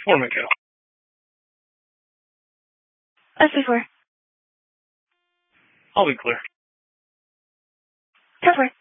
For Miguel. Let's before. I'll be clear. Go for it.